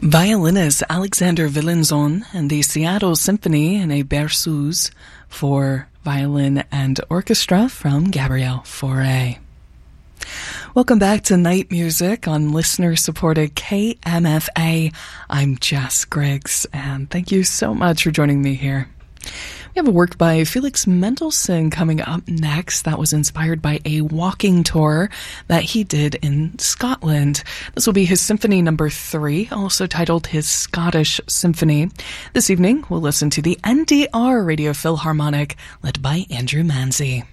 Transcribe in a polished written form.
Violinist Alexander Villanzon and the Seattle Symphony in a Berceuse for violin and orchestra from Gabriel Fauré. Welcome back to Night Music on listener-supported KMFA. I'm Jess Griggs, and thank you so much for joining me here. We have a work by Felix Mendelssohn coming up next that was inspired by a walking tour that he did in Scotland. This will be his Symphony No. 3, also titled his Scottish Symphony. This evening, we'll listen to the NDR Radio Philharmonic, led by Andrew Manzi.